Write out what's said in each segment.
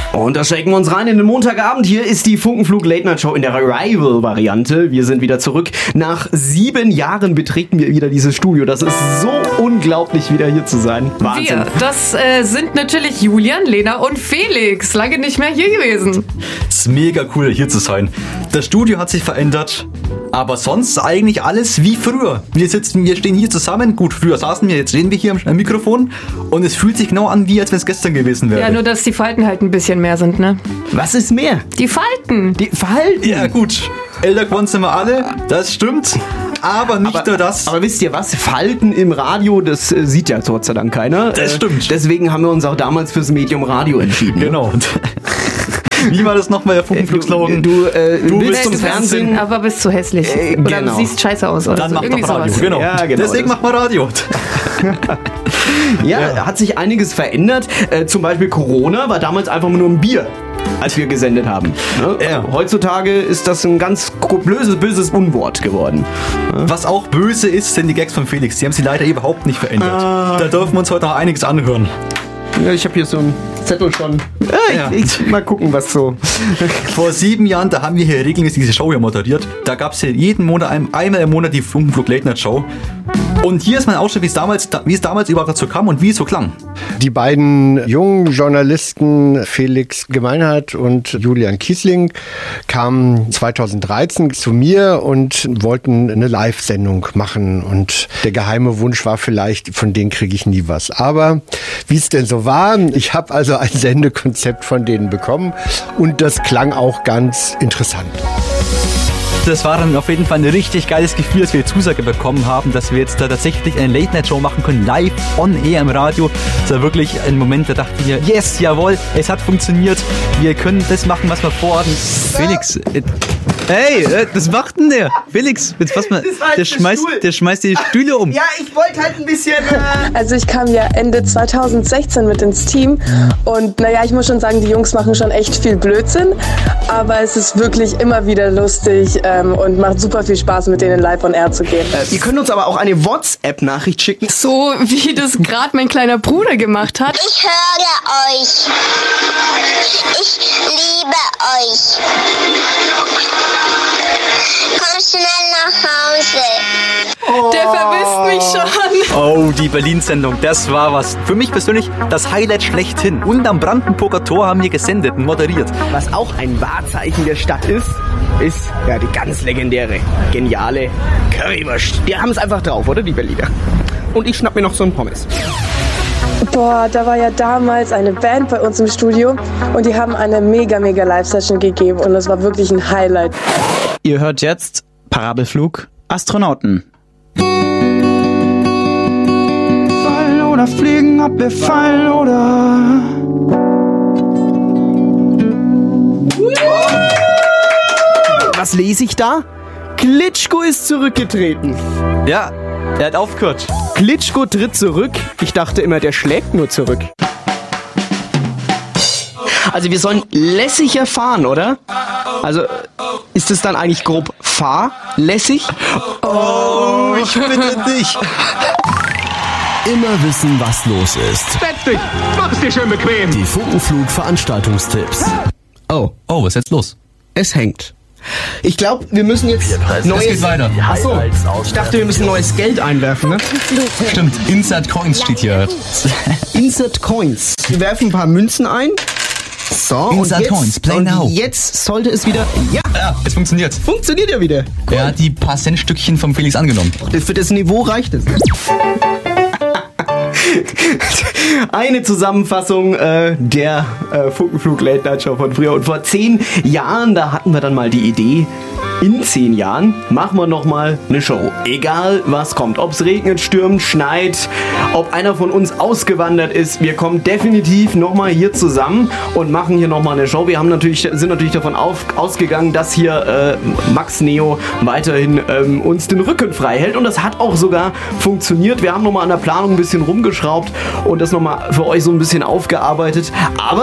Und da stecken wir uns rein in den Montagabend. Hier ist die Funkenflug Late Night Show in der Revival-Variante. Wir sind wieder zurück. Nach 7 Jahren betreten wir wieder dieses Studio. Das ist so unglaublich, wieder hier zu sein. Wahnsinn. Wir, das sind natürlich Julian, Lena und Felix. Lange nicht mehr hier gewesen. Es ist mega cool, hier zu sein. Das Studio hat sich verändert, aber sonst eigentlich alles wie früher. Wir stehen hier zusammen. Gut, früher saßen wir, jetzt stehen wir hier am Mikrofon und es fühlt sich genau an, wie als wenn es gestern gewesen wäre. Ja, nur dass die Falten halt ein bisschen mehr sind, ne? Was ist mehr? Die Falten. Die Falten? Ja gut, älter geworden sind wir alle, das stimmt. Aber nicht nur das. Aber wisst ihr was? Falten im Radio, das sieht ja Gott sei Dank keiner. Das stimmt. Deswegen haben wir uns auch damals fürs Medium Radio entschieden. Genau. Wie war das nochmal, der Funkenflug-Slogan? Du willst zum Fernsehen, aber bist zu hässlich. Oder genau. Du siehst scheiße aus. Oder dann so. mach Irgendwie doch Radio, sowas. genau. Ja, genau. Deswegen macht man Radio. Ja, hat sich einiges verändert. Zum Beispiel Corona war damals einfach nur ein Bier, als wir gesendet haben. Ne? Ja. Heutzutage ist das ein ganz böses Unwort geworden. Was auch böse ist, sind die Gags von Felix. Die haben sie leider überhaupt nicht verändert. Da dürfen wir uns heute noch einiges anhören. Ja, ich habe hier so einen Zettel schon. Mal gucken, was so. Vor 7 Jahren, da haben wir hier regelmäßig diese Show hier moderiert. Da gab es hier jeden Monat, einmal im Monat die Funkenflug Late Night Show. Und hier ist mein Ausschnitt, wie es damals überhaupt dazu kam und wie es so klang. Die beiden jungen Journalisten Felix Gemeinhardt und Julian Kiesling kamen 2013 zu mir und wollten eine Live-Sendung machen. Und der geheime Wunsch war vielleicht, von denen kriege ich nie was. Aber wie es denn so war, ich habe also ein Sendekonzept von denen bekommen und das klang auch ganz interessant. Das war dann auf jeden Fall ein richtig geiles Gefühl, dass wir die Zusage bekommen haben, dass wir jetzt da tatsächlich eine Late-Night-Show machen können, live on air im Radio. Das war wirklich ein Moment, da dachten wir, yes, jawohl, es hat funktioniert. Wir können das machen, was wir vorhaben. Felix, hey, was macht denn der? Felix, jetzt pass mal, der schmeißt die Stühle um. Ja, ich wollte halt ein bisschen... Also ich kam ja Ende 2016 mit ins Team und naja, ich muss schon sagen, die Jungs machen schon echt viel Blödsinn, aber es ist wirklich immer wieder lustig und macht super viel Spaß, mit denen live on air zu gehen. Ihr könnt uns aber auch eine WhatsApp-Nachricht schicken. So wie das gerade mein kleiner Bruder gemacht hat. Ich höre euch. Ich liebe euch. Komm schnell nach Hause. Der vermisst mich schon. Oh, die Berlin-Sendung, das war was. Für mich persönlich das Highlight schlechthin. Und am Brandenburger Tor haben wir gesendet und moderiert. Was auch ein Wahrzeichen der Stadt ist ja die ganz legendäre, geniale Currywurst. Die haben es einfach drauf, oder, die Berliner? Und ich schnapp mir noch so einen Pommes. Boah, da war ja damals eine Band bei uns im Studio und die haben eine mega Live-Session gegeben und das war wirklich ein Highlight. Ihr hört jetzt Parabelflug Astronauten. Fallen oder fliegen, ob wir fallen oder... Was lese ich da? Klitschko ist zurückgetreten. Ja, er hat aufgehört. Klitschko tritt zurück. Ich dachte immer, der schlägt nur zurück. Also wir sollen lässiger fahren, oder? Also ist es dann eigentlich grob fahrlässig? Oh, ich bitte dich. Immer wissen, was los ist. Setz dich, mach's dir schön bequem. Die Funkenflug-Veranstaltungstipps. Oh, Oh, was ist jetzt los? es hängt. Ich glaube, wir müssen jetzt neues... geht weiter. Achso, ich dachte, wir müssen neues Geld einwerfen, ne? Stimmt, Insert Coins steht hier. Insert Coins. Wir werfen ein paar Münzen ein. So, Insert Coins, play now. Jetzt sollte es wieder... Ja, Ja, es funktioniert. funktioniert ja wieder. Er hat die paar Centstückchen vom Felix angenommen. Für das Niveau reicht es. Eine Zusammenfassung der Funkenflug Late Night Show von früher. Und vor 10 Jahren, da hatten wir dann mal die Idee, in 10 Jahren machen wir nochmal eine Show. Egal was kommt. Ob es regnet, stürmt, schneit, ob einer von uns ausgewandert ist. Wir kommen definitiv nochmal hier zusammen und machen hier nochmal eine Show. Wir sind natürlich davon ausgegangen, dass hier Max Neo weiterhin uns den Rücken frei hält. Und das hat auch sogar funktioniert. Wir haben nochmal an der Planung ein bisschen rumgeschraubt und das nochmal für euch so ein bisschen aufgearbeitet. Aber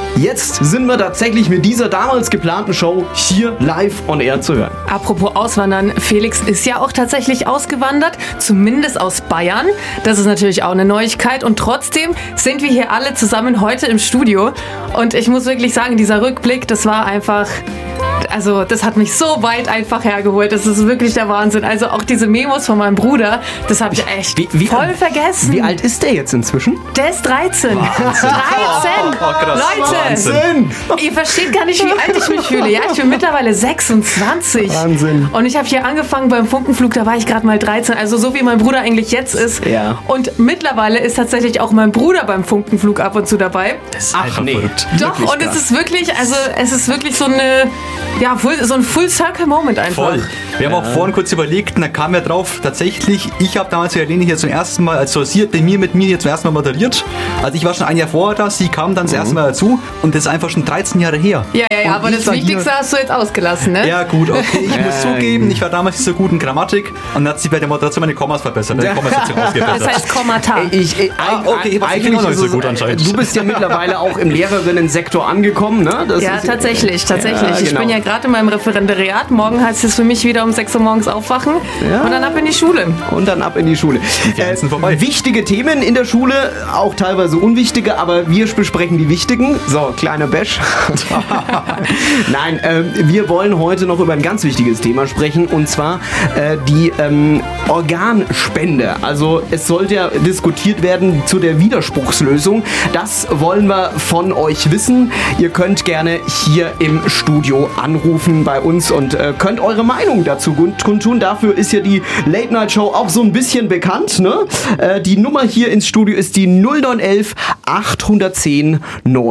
jetzt sind wir tatsächlich mit dieser damals geplanten Show hier live on air zu hören. Apropos Auswandern, Felix ist ja auch tatsächlich ausgewandert, zumindest aus Bayern. Das ist natürlich auch eine Neuigkeit und trotzdem sind wir hier alle zusammen heute im Studio. Und ich muss wirklich sagen, dieser Rückblick, das war einfach... Also das hat mich so weit einfach hergeholt. Das ist wirklich der Wahnsinn. Also auch diese Memos von meinem Bruder, das habe ich echt voll vergessen. Wie alt ist der jetzt inzwischen? Der ist 13. Wahnsinn. 13! Krass. Leute, Wahnsinn. ihr versteht gar nicht, wie alt ich mich fühle. Ja, ich bin mittlerweile 26. Wahnsinn. Und ich habe hier angefangen beim Funkenflug, da war ich gerade mal 13. Also so wie mein Bruder eigentlich jetzt ist. Ja. Und mittlerweile ist tatsächlich auch mein Bruder beim Funkenflug ab und zu dabei. Das ist einfach verrückt. Doch, Wirklich und krass. es ist wirklich so eine, ja, so ein Full-Circle-Moment einfach. Voll. Wir haben auch vorhin kurz überlegt und da kam ja drauf, tatsächlich, ich habe damals die Helene hier zum ersten Mal, also sie hat mit mir hier zum ersten Mal moderiert. Also ich war schon ein Jahr vorher da, sie kam dann das erste Mal dazu und das ist einfach schon 13 Jahre her. Ja, Und aber ich das war Wichtigste hast du jetzt ausgelassen, ne? Ja gut, okay, ich muss zugeben, ich war damals nicht so gut in Grammatik und dann hat sie bei der Moderation meine Kommas verbessert, meine Kommasetzung Das ausgebessert. heißt Kommata. okay, ich war eigentlich noch nicht ist so es- gut anscheinend. Du bist ja mittlerweile auch im Lehrerinnensektor angekommen, ne? Das Ja, ist- tatsächlich. Ja, Ich genau. bin ja gerade in meinem Referendariat. Morgen heißt es für mich wieder um 6 Uhr morgens aufwachen und dann ab in die Schule. Und dann ab in die Schule. Ferien sind vorbei. Wichtige Themen in der Schule, auch teilweise unwichtige, aber wir besprechen die wichtigen. So, kleiner Bash. Nein, wir wollen heute noch über ein ganz wichtiges Thema sprechen und zwar die Organspende. Also es sollte ja diskutiert werden zu der Widerspruchslösung. Das wollen wir von euch wissen. Ihr könnt gerne hier im Studio anrufen bei uns und könnt eure Meinung dazu kundtun. Dafür ist ja die Late Night Show auch so ein bisschen bekannt. Ne? Die Nummer hier ins Studio ist die 0911 810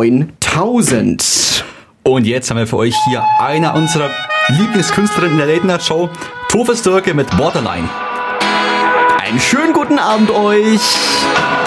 9000. Und jetzt haben wir für euch hier einer unserer Lieblingskünstlerinnen in der Late Night Show, Tove Störke mit Borderline. Einen schönen guten Abend euch.